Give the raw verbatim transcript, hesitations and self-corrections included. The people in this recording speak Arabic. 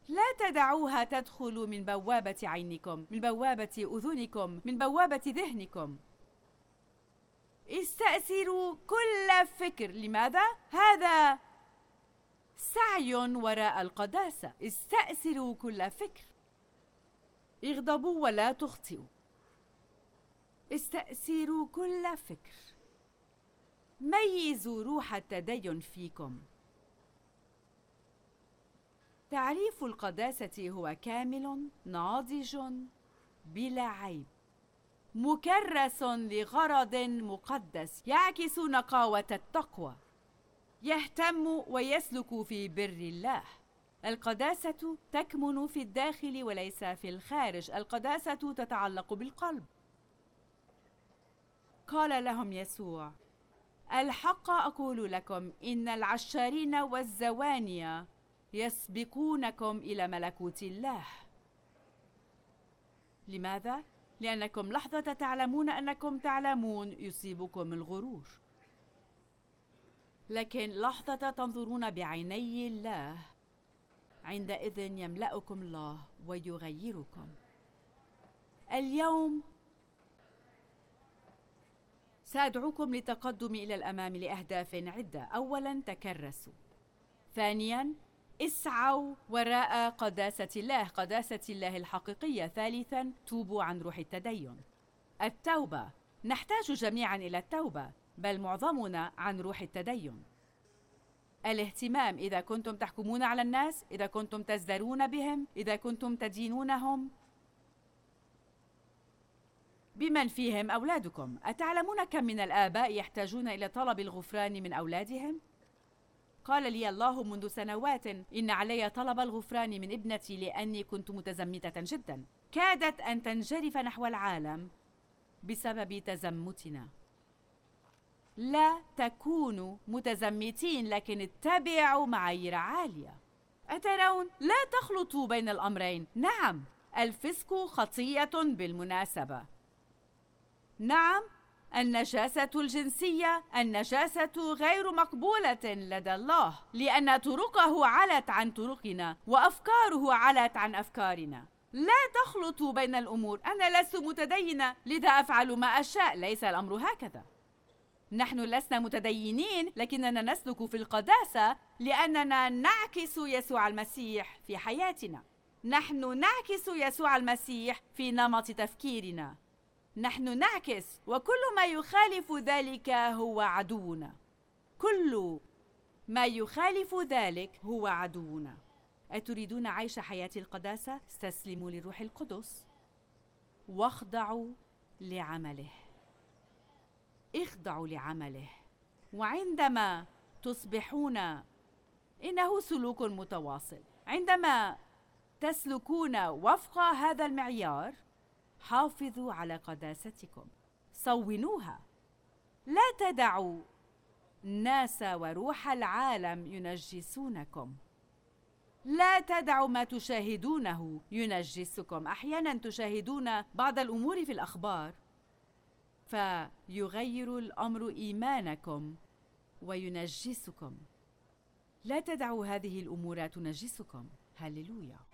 لا تدعوها تدخل من بوابة عينكم، من بوابة أذنكم، من بوابة ذهنكم. استأثروا كل فكر. لماذا؟ هذا سعي وراء القداسة. استأثروا كل فكر. اغضبوا ولا تخطئوا. استأثروا كل فكر. ميزوا روح التدين فيكم. تعريف القداسة هو كامل ناضج بلا عيب، مكرس لغرض مقدس، يعكس نقاوة التقوى، يهتم ويسلك في بر الله. القداسة تكمن في الداخل وليس في الخارج. القداسة تتعلق بالقلب. قال لهم يسوع: الحق أقول لكم إن العشارين والزوانية يسبقونكم إلى ملكوت الله. لماذا؟ لأنكم لحظة تعلمون أنكم تعلمون يصيبكم الغرور، لكن لحظة تنظرون بعيني الله، عندئذ يملأكم الله ويغيركم. اليوم سأدعوكم للتقدم إلى الأمام لأهداف عدة. أولاً، تكرسوا. ثانياً، اسعوا وراء قداسة الله، قداسة الله الحقيقية. ثالثاً، توبوا عن روح التدين. التوبة، نحتاج جميعاً إلى التوبة، بل معظمنا عن روح التدين. الاهتمام، إذا كنتم تحكمون على الناس، إذا كنتم تزدرون بهم، إذا كنتم تدينونهم، بمن فيهم أولادكم. أتعلمون كم من الآباء يحتاجون إلى طلب الغفران من أولادهم؟ قال لي الله منذ سنوات إن علي طلب الغفران من ابنتي لأني كنت متزمتة جدا، كادت أن تنجرف نحو العالم بسبب تزمتنا. لا تكونوا متزمتين، لكن اتبعوا معايير عالية. أترون؟ لا تخلطوا بين الأمرين. نعم، الفسق خطية بالمناسبة. نعم، النجاسة الجنسية، النجاسة غير مقبولة لدى الله، لأن طرقه علت عن طرقنا وأفكاره علت عن أفكارنا. لا تخلطوا بين الأمور. أنا لست متدينة لذا أفعل ما أشاء. ليس الأمر هكذا. نحن لسنا متدينين، لكننا نسلك في القداسة لأننا نعكس يسوع المسيح في حياتنا. نحن نعكس يسوع المسيح في نمط تفكيرنا. نحن نعكس، وكل ما يخالف ذلك هو عدونا. كل ما يخالف ذلك هو عدونا. أتريدون عيش حياة القداسة؟ استسلموا للروح القدس واخضعوا لعمله. اخضعوا لعمله. وعندما تصبحون، إنه سلوك متواصل، عندما تسلكون وفق هذا المعيار، حافظوا على قداستكم، صونوها. لا تدعوا الناس وروح العالم ينجسونكم. لا تدعوا ما تشاهدونه ينجسكم. أحيانا تشاهدون بعض الأمور في الأخبار فيغير الأمر إيمانكم وينجسكم. لا تدعوا هذه الأمور تنجسكم. هللويا.